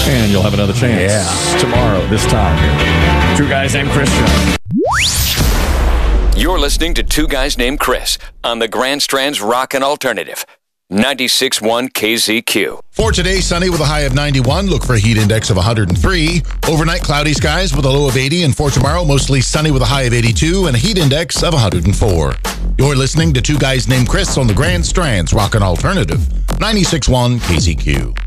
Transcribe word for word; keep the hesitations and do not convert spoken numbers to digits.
And you'll have another chance Yeah. tomorrow, this time. Two Guys Named Chris Show. You're listening to Two Guys Named Chris on the Grand Strand's Rockin' Alternative. ninety-six point one K Z Q. For today, sunny with a high of ninety-one. Look for a heat index of one hundred three. Overnight, cloudy skies with a low of eighty. And for tomorrow, mostly sunny with a high of eighty-two and a heat index of one hundred four. You're listening to Two Guys Named Chris on the Grand Strand's Rockin' Alternative. ninety-six point one K Z Q.